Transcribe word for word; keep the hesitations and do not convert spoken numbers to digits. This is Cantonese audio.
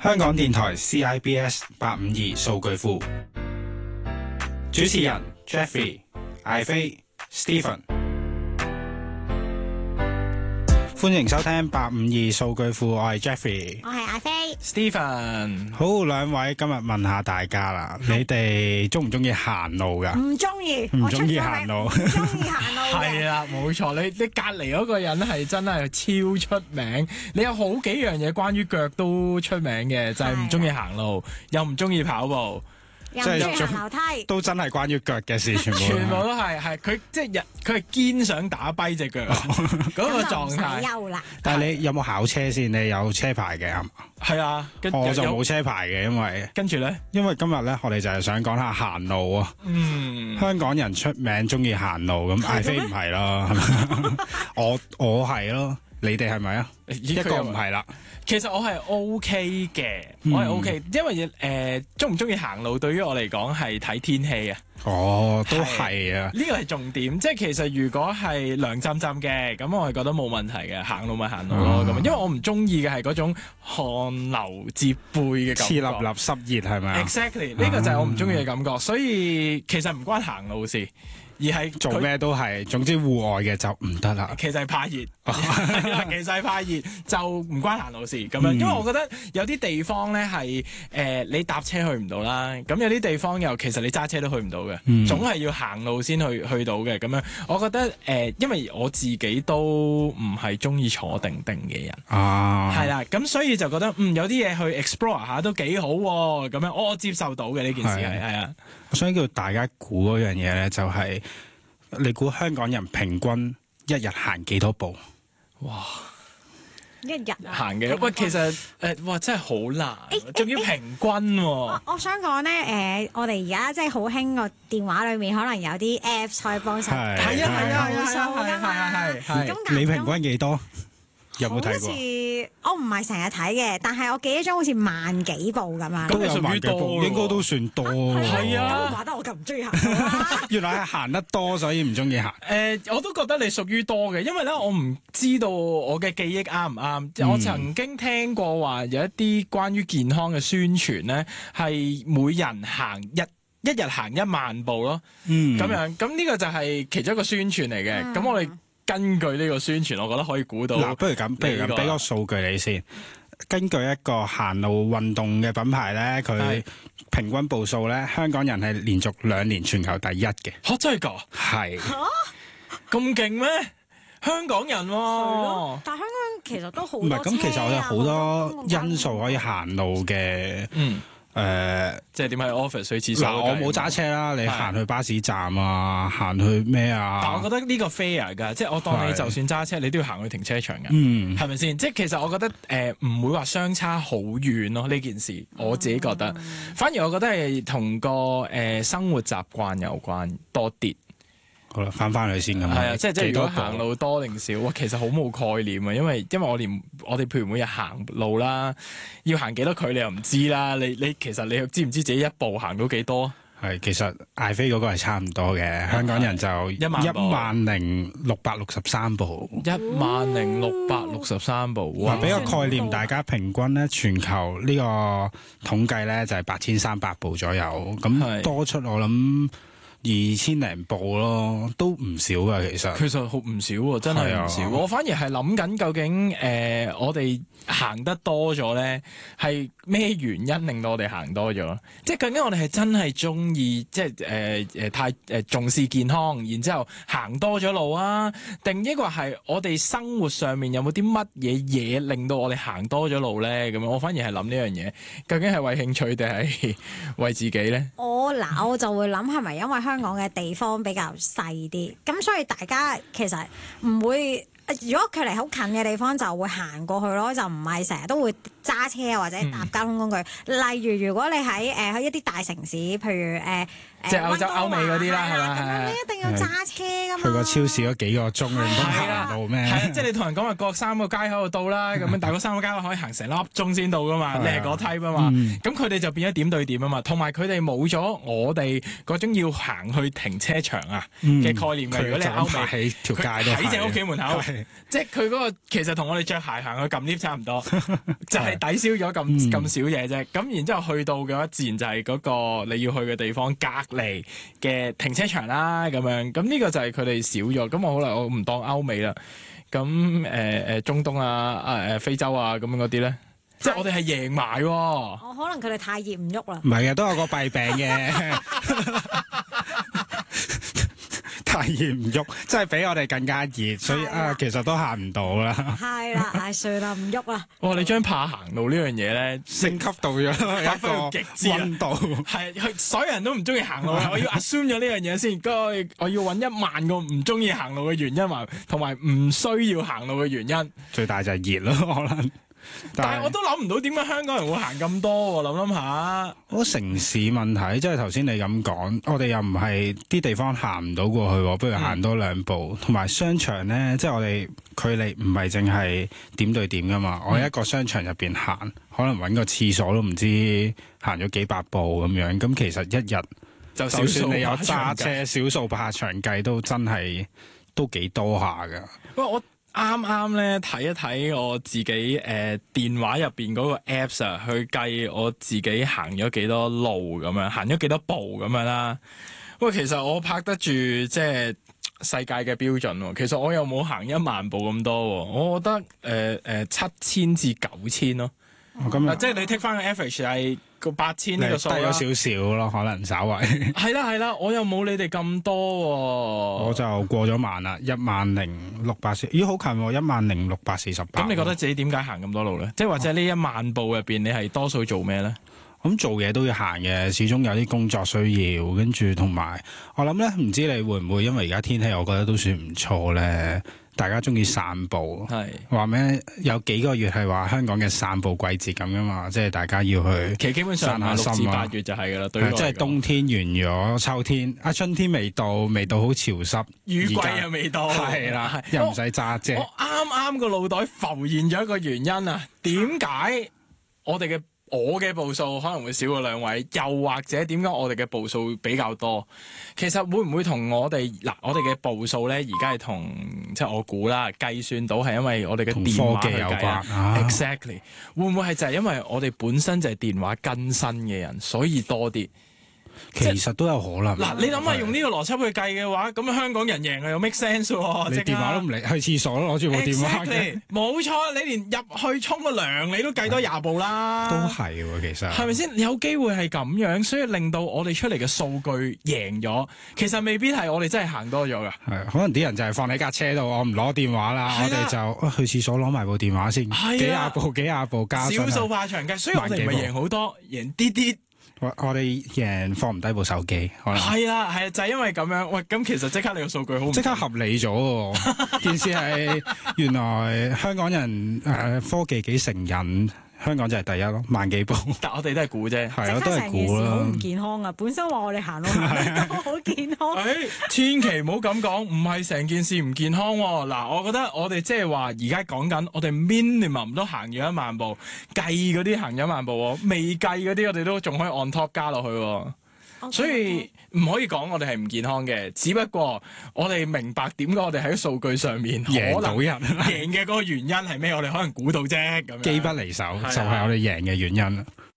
香港電台 C I B S 八五二數據庫，主持人 Jeffrey、艾菲、Stephen， 歡迎收聽八五二數據庫，我係 Jeffrey， 我係艾菲。 Stephen， 好，兩位今日問下大家啦，你哋中唔中意行路噶？ 唔中意， 唔中意行路， 唔中意行路嘅。 係啦，冇錯，你你隔離嗰個人係真係超出名，你有好幾樣嘢關於腳都出名嘅，就係唔中意行路，又唔中意跑步。 又唔中意行樓梯， 都真係關於腳嘅事，全部全部都係係佢即係日佢係堅想打跛隻腳嗰個狀態。 休啦。 但係你有冇考車先？你有車牌嘅係嘛？ 係啊， 我就冇車牌嘅，因為跟住咧， 因為今日咧，我哋就係想講下行路啊。 嗯， 香港人出名中意行路，咁艾菲唔係啦，係咪？我我係咯，你哋係咪啊？一個唔係啦。 其實我係 O K 嘅， 嗯、 我係 O K，因為誒中唔中意行路對於我嚟講係睇天氣啊。 哦，都係啊， 呢個係重點，即係其實如果係涼浸浸嘅，咁我係覺得冇問題嘅，行路咪行路咯咁。嗯、因為我唔中意嘅係嗰種汗流浹背嘅感覺， 黐立立濕熱係咪啊 ？Exactly，呢個就係我唔中意嘅感覺，所以其實唔關行路事。而係做咩都係，總之戶外嘅就唔得啦。 其實係怕熱，其實係怕熱就唔關行路事咁樣。嗯、因為我覺得有啲地方咧係誒你搭車去唔到啦，咁有啲地方又其實你揸車都去唔到嘅，嗯、總係要行路先去去到嘅咁樣。我覺得誒、呃，因為我自己都唔係中意坐定定嘅人，係啦、啊，咁所以就覺得嗯有啲嘢去 explore 下都幾好喎，咁樣我我接受到嘅呢件事係係啊。 我想叫大家估嗰樣嘢咧，就係、是。你估香港人平均一日行幾多步？ 哇！ 一日行嘅喂，其實誒、呃，哇，真係好難，仲、欸、要平均喎、 欸。我想講咧，誒、呃，我哋而家即係好興個電話裏面，可能有啲 Apps 可以幫手計係啊係啊數㗎嘛。 係係係你平均幾多？有冇睇過？ 好似我唔係成日睇嘅，但係我記憶中好似萬幾步咁樣。 都有萬幾步，應該都算多。 係啊， 咁話得我咁唔中意行。 原來係行得多，所以唔中意行。 誒、呃，我都覺得你屬於多嘅，因為咧，我唔知道我嘅記憶啱唔啱。嗯、我曾經聽過話有一啲關於健康嘅宣傳咧，係每人行一一日行一萬步咯。嗯，咁樣咁呢個就係其中一個宣傳嚟嘅。咁、嗯、我哋。根據呢個宣傳，我覺得可以估到。 嗱，不如咁，不如咁，俾個數據你先。根據一個行路運動嘅品牌咧，佢平均步數咧，香港人係連續兩年全球第一嘅。 嚇、啊！真係㗎？ 係是。嚇、啊！ 咁勁咩？香港人喎、啊。 但係香港其實都好多唔係咁，其實我有好多因素可以行路嘅。嗯。誒，呃、 即係點喺 office 去廁所？ 嗱，我冇揸車啦，你行去巴士站啊，行去咩啊？ 但我覺得呢個 fair 㗎，即係我當你就算揸車，是你都要行去停車場㗎， 嗯， 係咪先？即係其實我覺得誒唔、呃、會話相差好遠咯，呢件事我自己覺得，嗯、反而我覺得係同個誒、呃、生活習慣有關多啲。 好啦，翻翻去先咁啊！ 係啊，即係即係如果行路多定少，哇，其實好冇概念啊！因為因為我連我哋譬如每日行路啦，要行幾多距離又唔知啦。你你其實你知唔知自己一步行到幾多？係其實艾菲嗰個係差唔多嘅，香港人就一萬一萬零六百六十三步， 一萬零六百六十三步。哇！ 俾個概念，大家平均咧，全球呢個統計咧就係八千三百步左右，咁多出我諗。二千零步咯，都唔少噶，其實。其實好唔少喎，真係唔少。啊、我反而係諗緊究竟誒、呃，我哋行得多咗咧，係咩原因令到我哋行多咗？即係究竟我哋係真係中意，即係誒誒太誒、呃、重視健康，然之後行多咗路啊？定抑或係我哋生活上面有冇啲乜嘢嘢令到我哋行多咗路咧？咁樣我反而係諗呢樣嘢，究竟係為興趣定係為自己咧？ 我嗱，我就會諗係咪因為香港嘅地方比較細啲，咁所以大家其實唔會，如果距離好近嘅地方就會行過去咯，就唔係成日都會揸車或者搭交通工具。嗯、例如如果你喺誒喺一啲大城市，譬如誒即係歐洲歐美嗰啲啦，係嘛？ 咁樣你一定要揸車㗎嘛。 去個超市嗰幾個鐘，你唔通行路咩？ 係啊，即係你同人講話過三個街口就到啦，咁樣但係嗰三個街口可以行成粒鐘先到㗎嘛，你係嗰 type 啊嘛。咁佢哋就變咗點對點啊嘛，同埋佢哋冇咗我哋嗰種要行去停車場啊嘅概念嘅。如果你歐美喺條街都喺正屋企門口，即係佢嗰個其實同我哋着鞋行去撳 lift 差唔多，就係抵消咗咁咁少嘢啫。咁然之後去到嘅話，自然就係嗰個你要去嘅地方隔離嘅停車場啦，咁樣。咁呢個就係佢哋少咗。咁我好啦，我唔當歐美啦。咁誒誒中東啊啊誒非洲啊咁樣嗰啲咧，即係我哋係贏埋喎。 哦，可能佢哋太熱唔喐啦。 唔係嘅，都有個弊病嘅。太熱唔喐，即係比我哋更加熱，所以啊，其實都行唔到啦。 係啦，唉，算啦，唔喐啦。 哇！你將怕行路呢樣嘢咧升級到咗一個極致溫度， 係佢所有人都唔中意行路，我要 assume 咗呢樣嘢先。嗰個我要揾一萬個唔中意行路嘅原因，同埋唔需要行路嘅原因。 最大就係熱咯，可能。 但係我都諗唔到點解香港人會行咁多喎，諗諗下。 嗰城市問題，即係頭先你咁講，我哋又唔係啲地方行唔到過去，不如行多兩步。同埋、嗯、商場咧，即係我哋距離唔係淨係點對點噶嘛。嗯、我喺一個商場入邊行，可能揾個廁所都唔知行咗幾百步咁樣。咁其實一日就算你有揸車，少數怕長計都真係都幾多下噶。 喂，我。啱啱咧睇一睇我自己誒、呃、電話入邊嗰個 apps 啊，去計我自己行咗幾多路咁樣，行咗幾多步咁樣啦。喂，其實我拍得住即係世界嘅標準喎。其實我又冇行一萬步咁多喎。我覺得誒誒、呃呃、七千至九千咯。咁、哦、即係你 take 翻個 average 係個八千呢個數啦， 低咗少少咯，可能稍微。 係啦係啦，我又冇你哋咁多喎、啊。 我就過咗萬啦，一萬零六百四，咦好近喎，一萬零六百四十八。 咁你覺得自己點解行咁多路咧？即係或者呢一萬步入邊，你係多數做咩咧？ 咁、哦、做嘢都要行嘅，始終有啲工作需要，跟住同埋我諗咧，唔知你會唔會因為而家天氣，我覺得都算唔錯咧。大家中意散步，話咩是有幾個月係話香港嘅散步季節咁噶嘛？即係大家要去。 其實基本上六至八月就係噶啦，對於即係冬天完咗，秋天啊，春天未到，未到好潮濕， 雨季又未到， 係啦，又唔使揸遮。 我啱啱個腦袋浮現咗一個原因啊，點解我哋嘅？我嘅步數可能會少過兩位，又或者點解我哋嘅步數比較多？其實會唔會同我哋嗱，我哋嘅步數咧，而家係同即係我估啦，計算到係因為我哋嘅電話去計有關、啊、exactly 會唔會係就係因為我哋本身就係電話更新嘅人，所以多啲？ 其實都有可能。 嗱，你諗下用呢個邏輯去計嘅話，咁香港人贏啊，又 make sense 喎。 你電話都唔嚟，去廁所攞住部電話嘅。 冇錯，你連入去沖個涼，你都計多廿步啦。 都係喎，其實係咪先？有機會係咁樣，所以令到我哋出嚟嘅數據贏咗。其實未必係我哋真係行多咗㗎。 係，可能啲人就係放喺架車度，我唔攞電話啦，我哋就去廁所攞埋部電話先。幾廿步，幾廿步加上。 少數怕長計，所以我哋唔係贏好多，贏啲啲。 我我哋贏放唔低部手機，可能係啦，係就係、是、因為咁樣。喂，咁其實即刻你個數據好， 即刻合理咗。件事係原來香港人誒、呃、科技幾成癮。香港就係第一咯，萬幾步。但我哋都係估啫， 係咯，都係估啦。 好唔健康啊！本身話我哋行路都好健康。 誒，千祈唔好咁講，唔係成件事唔健康喎。嗱，我覺得我哋即係話而家講緊，我哋 minimum 都行咗一萬步，計嗰啲行咗一萬步，未計嗰啲我哋都仲可以 on top 加落去。Okay, 所以唔可以講我哋係唔健康嘅，只不過我哋明白點解我哋喺數據上面贏到人贏嘅嗰個原因係咩？我哋可能估到啫，咁樣機不離手就係我哋贏嘅原因。